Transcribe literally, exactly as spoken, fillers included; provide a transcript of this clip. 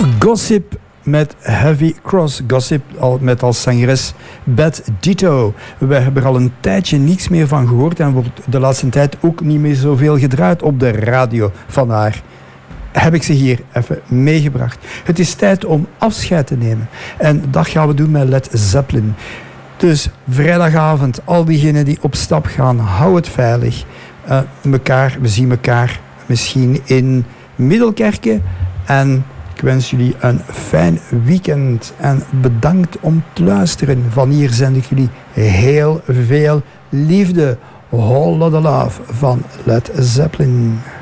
Gossip met Heavy Cross. Gossip al met als zangeres Beth Ditto. We hebben er al een tijdje niets meer van gehoord en wordt de laatste tijd ook niet meer zoveel gedraaid op de radio van haar. Heb ik ze hier even meegebracht. Het is tijd om afscheid te nemen. En dat gaan we doen met Led Zeppelin. Dus vrijdagavond, al diegenen die op stap gaan, hou het veilig. Uh, mekaar, we zien elkaar misschien in Middelkerke. En ik wens jullie een fijn weekend. En bedankt om te luisteren. Van hier zend ik jullie heel veel liefde. Whole Lotta Love van Led Zeppelin.